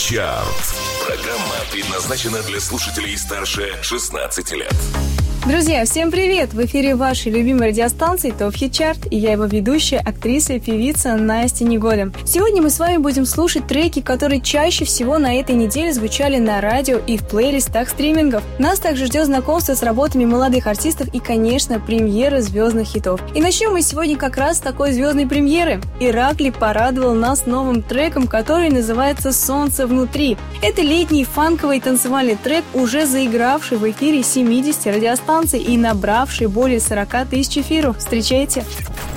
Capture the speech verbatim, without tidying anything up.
Хит-чарт. Программа предназначена для слушателей старше шестнадцати лет. Друзья, всем привет! В эфире вашей любимой радиостанции ТОП Хит Чарт, и я его ведущая, актриса и певица Настя Неголя. Сегодня мы с вами будем слушать треки, которые чаще всего на этой неделе звучали на радио и в плейлистах стримингов. Нас также ждет знакомство с работами молодых артистов и, конечно, премьеры звездных хитов. И начнем мы сегодня как раз с такой звездной премьеры. Иракли порадовал нас новым треком, который называется «Солнце внутри». Это летний фанковый танцевальный трек, уже заигравший в эфире семидесяти радиостанций и набравший более сорока тысяч эфиров. Встречайте!